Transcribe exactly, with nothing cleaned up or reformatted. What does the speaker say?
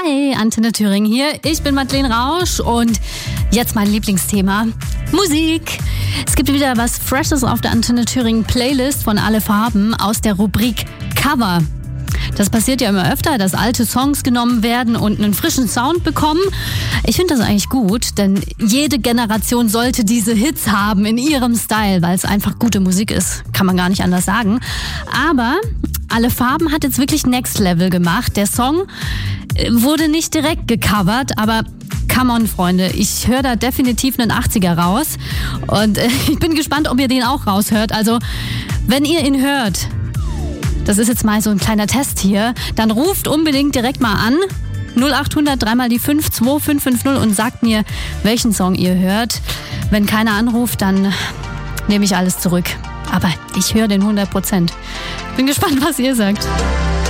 Hi, Antenne Thüringen hier. Ich bin Madeleine Rausch und jetzt mein Lieblingsthema, Musik. Es gibt wieder was Freshes auf der Antenne Thüringen Playlist von Alle Farben aus der Rubrik Cover. Das passiert ja immer öfter, dass alte Songs genommen werden und einen frischen Sound bekommen. Ich finde das eigentlich gut, denn jede Generation sollte diese Hits haben in ihrem Style, weil es einfach gute Musik ist. Kann man gar nicht anders sagen. Aber Alle Farben hat jetzt wirklich Next Level gemacht. Der Song wurde nicht direkt gecovert, aber come on, Freunde, ich höre da definitiv einen achtziger raus. Und äh, ich bin gespannt, ob ihr den auch raushört. Also, wenn ihr ihn hört, das ist jetzt mal so ein kleiner Test hier, dann ruft unbedingt direkt mal an. null acht hundert dreimal die fünf zwei fünf fünf null und sagt mir, welchen Song ihr hört. Wenn keiner anruft, dann nehme ich alles zurück. Aber ich höre den hundert Prozent. Bin gespannt, was ihr sagt.